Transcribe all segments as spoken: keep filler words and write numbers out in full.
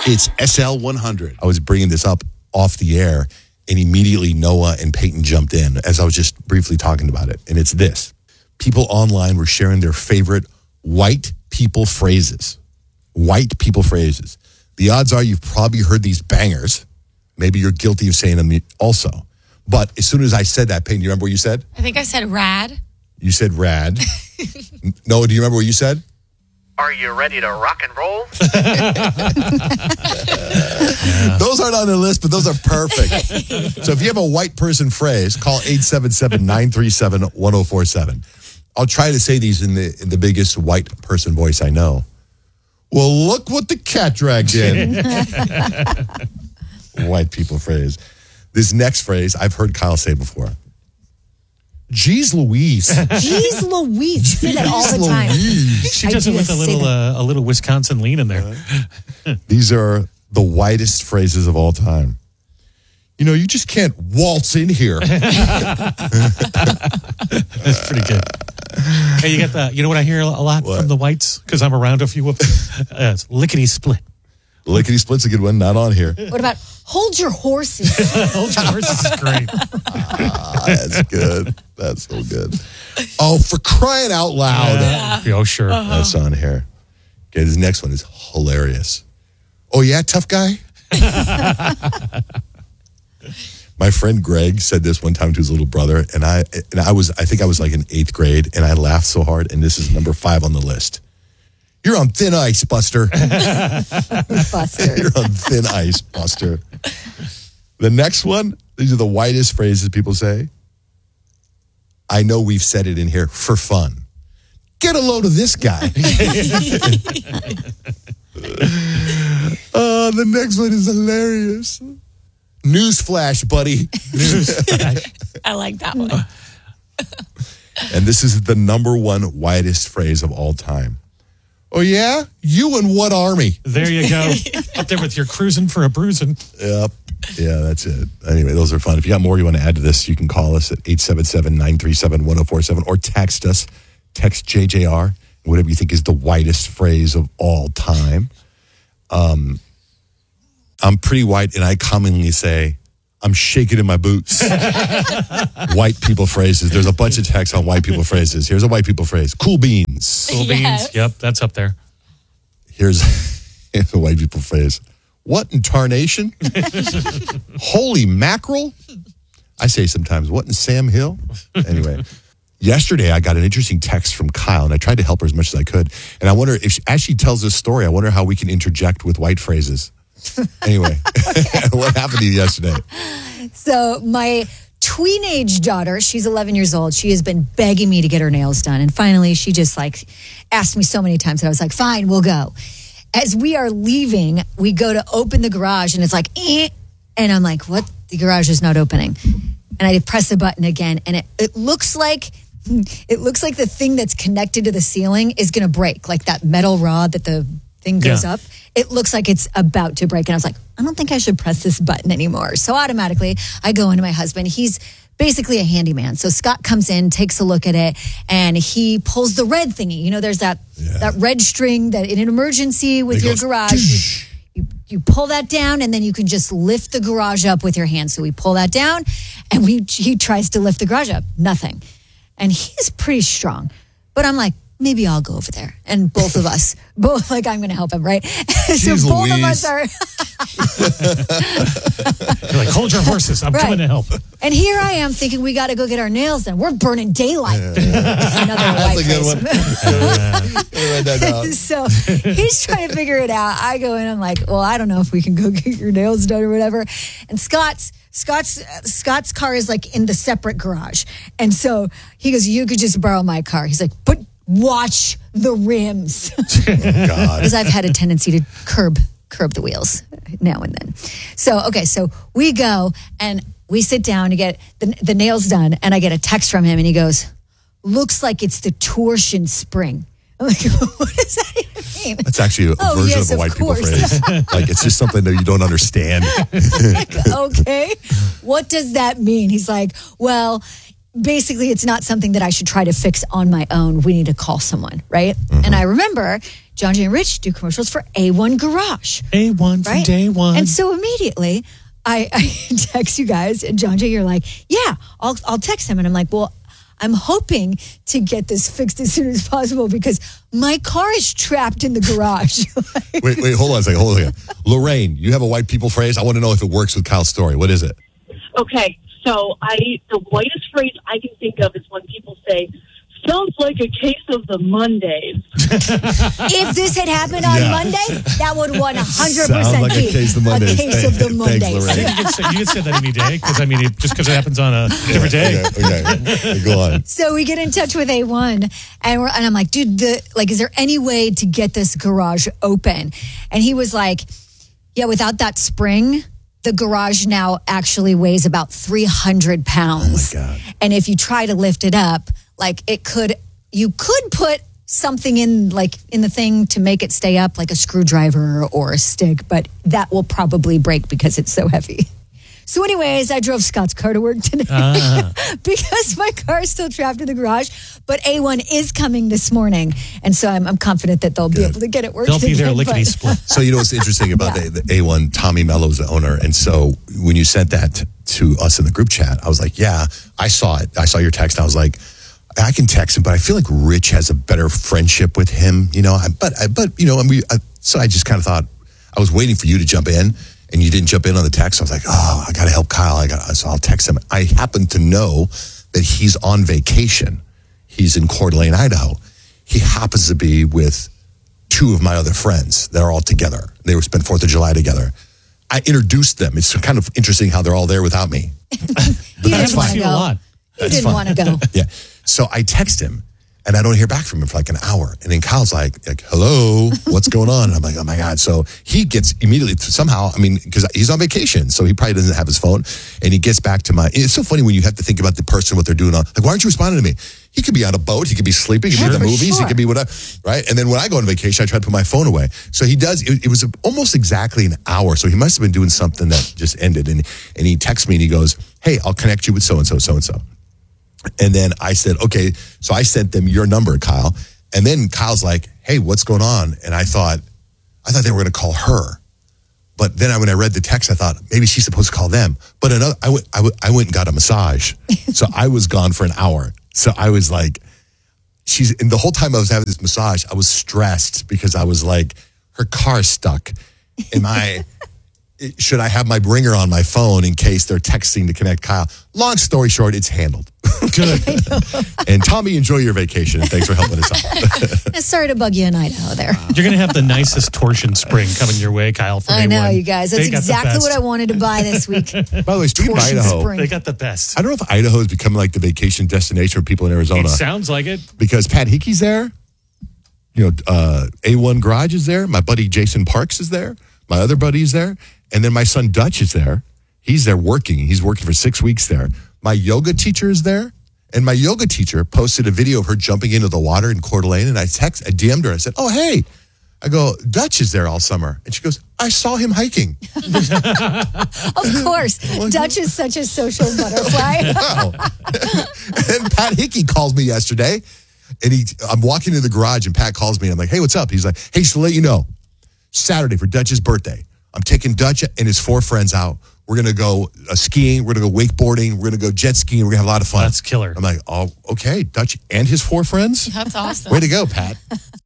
It's S L one hundred. I was bringing this up off the air, and immediately Noah and Peyton jumped in as I was just briefly talking about it. And it's this. People online were sharing their favorite white people phrases. White people phrases. The odds are you've probably heard these bangers. Maybe you're guilty of saying them also. But as soon as I said that, Peyton, do you remember what you said? I think I said rad. You said rad. Noah, do you remember what you said? Are you ready to rock and roll? Those aren't on the list, but those are perfect. So if you have a white person phrase, call eight seven seven, nine three seven, one oh four seven. I'll try to say these in the in the biggest white person voice I know. Well, look what the cat dragged in. White people phrase. This next phrase I've heard Kyle say before. Jeez Louise. Jeez Louise. Say that all the time. She does it with a little uh, a little Wisconsin lean in there. Uh, these are the whitest phrases of all time. You know, you just can't waltz in here. That's pretty good. Hey, you got the, you know what I hear a lot what? from the whites? Because I'm around a few of them. Uh, it's lickety split. Lickety split's a good one, not on here. What about hold your horses? Hold your horses is great. Ah, that's good. That's so good. Oh, for crying out loud. Yeah. Oh, sure. Uh-huh. That's on here. Okay, this next one is hilarious. Oh, yeah, tough guy? My friend Greg said this one time to his little brother, and I and I was I think I was like in eighth grade, and I laughed so hard, and this is number five on the list. You're on thin ice, Buster. Buster. You're on thin ice, Buster. The next one, these are the whitest phrases people say. I know we've said it in here for fun. Get a load of this guy. uh, the next one is hilarious. Newsflash, buddy. Newsflash. I like that one. And this is the number one whitest phrase of all time. Oh, yeah? You and what army? There you go. Up there with your cruising for a bruising. Yep. Yeah, that's it. Anyway, those are fun. If you got more you want to add to this, you can call us at eight seven seven, nine three seven, one oh four seven or text us. Text J J R, whatever you think is the whitest phrase of all time. Um, I'm pretty white, and I commonly say, I'm shaking in my boots. White people phrases. There's a bunch of texts on white people phrases. Here's a white people phrase. Cool beans. Cool Yes. beans. Yep, that's up there. Here's, here's a white people phrase. What in tarnation? Holy mackerel? I say sometimes, what in Sam Hill? Anyway, yesterday I got an interesting text from Kyle, and I tried to help her as much as I could. And I wonder if, she, as she tells this story, I wonder how we can interject with white phrases. Anyway, what happened to you yesterday? So my teenage daughter, she's eleven years old. She has been begging me to get her nails done. And finally, she just like asked me so many times that I was like, fine, we'll go. As we are leaving, we go to open the garage and it's like, eh. And I'm like, what? The garage is not opening. And I press the button again. And it, it looks like, it looks like the thing that's connected to the ceiling is going to break. Like that metal rod that the thing goes Yeah. up. It looks like it's about to break. And I was like, I don't think I should press this button anymore. So automatically I go into my husband. He's basically a handyman. So Scott comes in, takes a look at it, and he pulls the red thingy. You know, there's that Yeah. that red string that in an emergency with It your goes, garage, you, you, you pull that down, and then you can just lift the garage up with your hand. So we pull that down, and we he tries to lift the garage up. Nothing. And he's pretty strong. But I'm like, maybe I'll go over there. And both of us, both like I'm going to help him, right? so Jeez both Louise. of us are. You're like, hold your horses. I'm Right. coming to help. And here I am thinking we got to go get our nails done. We're burning daylight. Another That's white a good face. one. I read that down. So he's trying to figure it out. I go in, I'm like, well, I don't know if we can go get your nails done or whatever. And Scott's Scott's Scott's car is like in the separate garage. And so he goes, you could just borrow my car. He's like, but watch the rims. God. Because I've had a tendency to curb curb the wheels now and then. So, okay, so we go and we sit down to get the, the nails done, and I get a text from him, and he goes, looks like it's the torsion spring. I'm like, what does that even mean? That's actually a Oh, version yes, of a of white people course. phrase. Like, it's just something that you don't understand. Like, okay, what does that mean? He's like, well, basically, it's not something that I should try to fix on my own. We need to call someone, right? Mm-hmm. And I remember John Jay and Rich do commercials for A one Garage. A one from Right? day one. And so immediately I, I text you guys, and John Jay, you're like, yeah, I'll, I'll text him. And I'm like, well, I'm hoping to get this fixed as soon as possible because my car is trapped in the garage. Wait, wait, hold on a second. Hold on a second. Lorraine, you have a white people phrase. I want to know if it works with Kyle's story. What is it? Okay, so I the whitest phrase I can think of is when people say, sounds like a case of the Mondays. If this had happened on Yeah. Monday, that would one hundred Sounds percent like a be case of Mondays. a case of the Thanks, Mondays. Lorraine. you, can say, you can say that any day because I mean, it, just because it happens on a different day. Okay, okay. Go on. So we get in touch with A one, and we're and I'm like, dude, the like, is there any way to get this garage open? And he was like, yeah, without that spring, the garage now actually weighs about three hundred pounds. Oh, my God. And if you try to lift it up, like it could, you could put something in like in the thing to make it stay up, like a screwdriver or a stick, but that will probably break because it's so heavy. So anyways, I drove Scott's car to work today Ah. because my car is still trapped in the garage, but A one is coming this morning. And so I'm, I'm confident that they'll be Good. able to get it working. They'll be there again, lickety but- split. So you know what's interesting about Yeah. the, the A one, Tommy Mello's the owner. And so when you sent that to us in the group chat, I was like, yeah, I saw it. I saw your text. And I was like, I can text him, but I feel like Rich has a better friendship with him, you know. I, but, I, but you know, and we. I, so I just kind of thought I was waiting for you to jump in, and you didn't jump in on the text. I was like, oh, I got to help Kyle. I got, so I'll text him. I happen to know that he's on vacation. He's in Coeur d'Alene, Idaho. He happens to be with two of my other friends. They're all together. They were spent Fourth of July together. I introduced them. It's kind of interesting how they're all there without me. You That's didn't want to seen go. a lot. You That's didn't fine. want to go. Yeah. So I text him and I don't hear back from him for like an hour. And then Kyle's like, like hello, what's going on? And I'm like, oh my God. So he gets immediately somehow, I mean, because he's on vacation. So he probably doesn't have his phone. And he gets back to my, it's so funny when you have to think about the person, what they're doing on, like, why aren't you responding to me? He could be on a boat. He could be sleeping. He could be at the for movies. He sure. could be whatever. Right. And then when I go on vacation, I try to put my phone away. So he does, it, it was almost exactly an hour. So he must have been doing something that just ended. And, and he texts me and he goes, hey, I'll connect you with so-and-so, so-and-so. And then I said, okay. So I sent them your number, Kyle. And then Kyle's like, hey, what's going on? And I thought, I thought they were going to call her. But then I, when I read the text, I thought maybe she's supposed to call them. But another, I went, I went, I went and got a massage. So I was gone for an hour. So I was like, she's, and the whole time I was having this massage, I was stressed because I was like, her car's stuck. Am I, should I have my ringer on my phone in case they're texting to connect Kyle? Long story short, it's handled. Good. And Tommy, enjoy your vacation. Thanks for helping us out. Sorry to bug you in Idaho there. You're going to have the nicest torsion spring coming your way, Kyle, from I A one. know, you guys. That's They got the exactly best. what I wanted to buy this week. By the way, speaking of Torsion Idaho, spring. They got the best. I don't know if Idaho has become like the vacation destination for people in Arizona It sounds like it. because Pat Hickey's there. You know, uh, A one Garage is there. My buddy Jason Parks is there. My other buddy's there. And then my son Dutch is there. He's there working. He's working for six weeks there. My yoga teacher is there. And my yoga teacher posted a video of her jumping into the water in Coeur d'Alene. And I text, I D M'd her. I said, oh, hey. I go, Dutch is there all summer. And she goes, I saw him hiking. Of course. Dutch is such a social butterfly. Wow. And Pat Hickey calls me yesterday. And he, I'm walking into the garage and Pat calls me. And I'm like, hey, what's up? He's like, hey, just to let you know, Saturday for Dutch's birthday, I'm taking Dutch and his four friends out. We're going to go uh, skiing. We're going to go wakeboarding. We're going to go jet skiing. We're going to have a lot of fun. That's killer. I'm like, oh, okay. Dutch and his four friends? That's awesome. Way to go, Pat.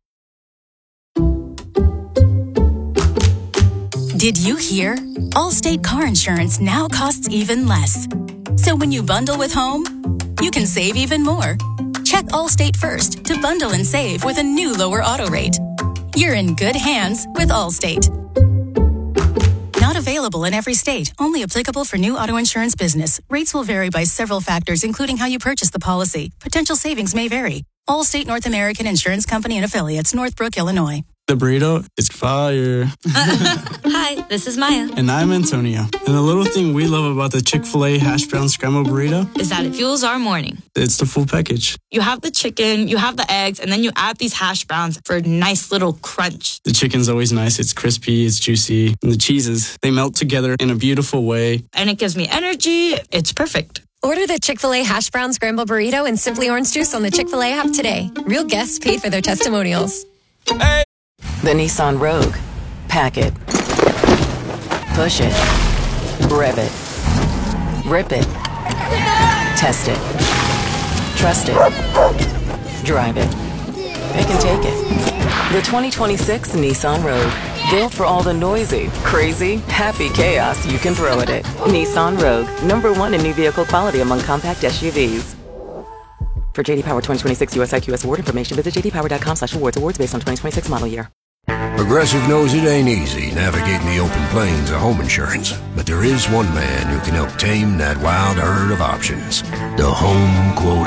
Did you hear? Allstate car insurance now costs even less. So when you bundle with home, you can save even more. Check Allstate first to bundle and save with a new lower auto rate. You're in good hands with Allstate. Not available in every state. Only applicable for new auto insurance business. Rates will vary by several factors, including how you purchase the policy. Potential savings may vary. Allstate North American Insurance Company and Affiliates, Northbrook, Illinois. The burrito is fire. Hi, this is Maya. And I'm Antonio. And the little thing we love about the Chick-fil-A hash brown scrambled burrito Is that it fuels our morning. it's the full package. You have the chicken, you have the eggs, and then you add these hash browns for a nice little crunch. The chicken's always nice. It's crispy, it's juicy. And the cheeses, they melt together in a beautiful way. And it gives me energy. It's perfect. Order the Chick-fil-A Hash Brown Scramble Burrito and Simply Orange Juice on the Chick-fil-A app today. Real guests paid for their testimonials. The Nissan Rogue. Pack it. Push it. Rev it. Rip it. Test it. Trust it. Drive it. Pick and take it. The twenty twenty-six Nissan Rogue. Built for all the noisy, crazy, happy chaos you can throw at it. Nissan Rogue. Number one in new vehicle quality among compact S U Vs. For J D Power twenty twenty-six U S I Q S award information, visit j d power dot com slash awards. Awards based on twenty twenty-six model year. Progressive knows it ain't easy navigating the open plains of home insurance, but there is one man who can help tame that wild herd of options. The Home Quote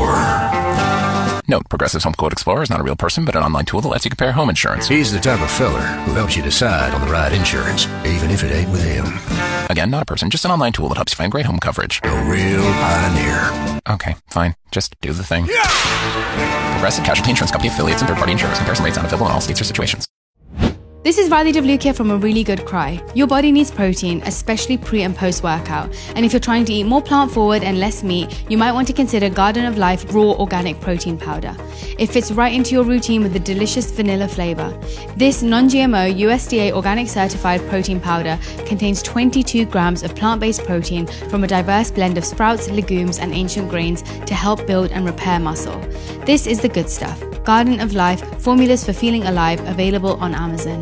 Explorer. Note, Progressive's Home Quote Explorer is not a real person, but an online tool that lets you compare home insurance. He's the type of feller who helps you decide on the right insurance, even if it ain't with him. Again, not a person, just an online tool that helps you find great home coverage. A real pioneer. Okay, fine. Just do the thing. Yeah! Progressive Casualty Insurance Company affiliates and third-party insurers. Comparison rates not available in all states or situations. This is Riley DeVluke from A Really Good Cry. Your body needs protein, especially pre and post workout. And if you're trying to eat more plant forward and less meat, you might want to consider Garden of Life Raw Organic Protein Powder. It fits right into your routine with a delicious vanilla flavor. This non-G M O U S D A organic certified protein powder contains twenty-two grams of plant-based protein from a diverse blend of sprouts, legumes, and ancient grains to help build and repair muscle. This is the good stuff. Garden of Life, formulas for feeling alive, available on Amazon.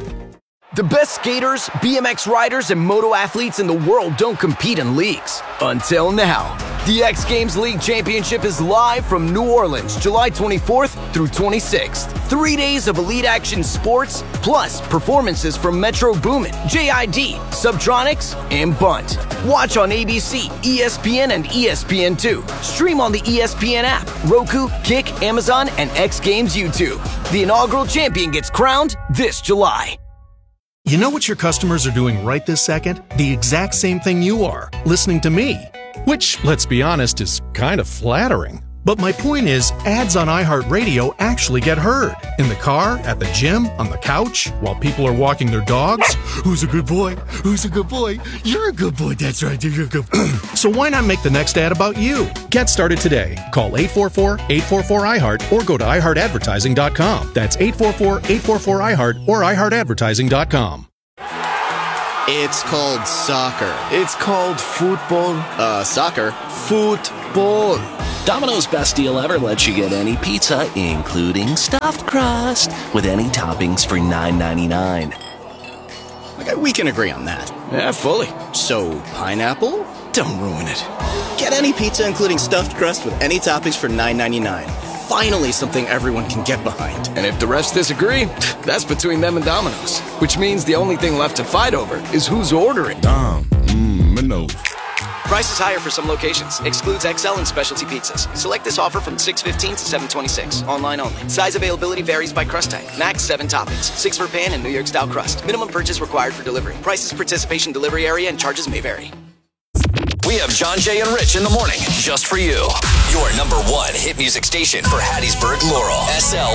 The best skaters, B M X riders, and moto athletes in the world don't compete in leagues. Until now. The X Games League Championship is live from New Orleans, July twenty-fourth through twenty-sixth. Three days of elite action sports, plus performances from Metro Boomin, J I D, Subtronics, and Bunt. Watch on A B C, E S P N, and E S P N two. Stream on the E S P N app, Roku, Kick, Amazon, and X Games YouTube. The inaugural champion gets crowned this July. You know what your customers are doing right this second? The exact same thing you are, listening to me. Which, let's be honest, is kind of flattering. But my point is, ads on iHeartRadio actually get heard. In the car, at the gym, on the couch, while people are walking their dogs. Who's a good boy? Who's a good boy? You're a good boy, that's right, you're a good boy. So why not make the next ad about you? Get started today. Call eight four four, eight four four, I heart or go to i heart advertising dot com. That's eight four four, eight four four, I heart or i heart advertising dot com. It's called soccer. It's called football. Uh, soccer. Football. Domino's Best Deal Ever lets you get any pizza, including stuffed crust, with any toppings for nine ninety-nine. Okay, we can agree on that. Yeah, fully. So, pineapple? Don't ruin it. Get any pizza, including stuffed crust, with any toppings for nine ninety-nine. Finally, something everyone can get behind. And if the rest disagree, that's between them and Domino's. Which means the only thing left to fight over is who's ordering. Dom, mmm, Minos. Price is higher for some locations. Excludes X L and specialty pizzas. Select this offer from six fifteen to seven twenty-six. Online only. Size availability varies by crust type. Max seven toppings. Six for pan and New York style crust. Minimum purchase required for delivery. Prices, participation, delivery area, and charges may vary. We have John, Jay, and Rich in the morning just for you. Your number one hit music station for Hattiesburg, Laurel. S L